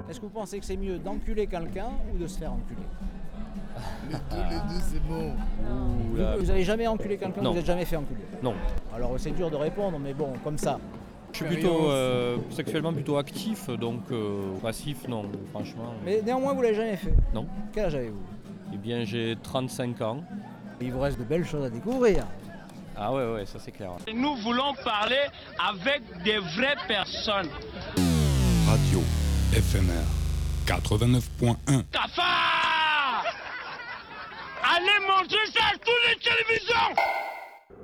Est-ce que vous pensez que c'est mieux d'enculer quelqu'un ou de se faire enculer? Les deux, c'est bon. Vous avez jamais enculé quelqu'un? Non. Vous n'êtes jamais fait enculer? Non. Alors c'est dur de répondre, mais bon, comme ça. Je suis plutôt sexuellement plutôt actif, donc passif, non, franchement. Mais néanmoins, vous l'avez jamais fait? Non. Quel âge avez-vous? Eh bien, j'ai 35 ans. Il vous reste de belles choses à découvrir. Ah ouais, ça c'est clair. Nous voulons parler avec des vraies personnes. Radio FMR 89.1. Cafard! Allez manger ça à toutes les télévisions!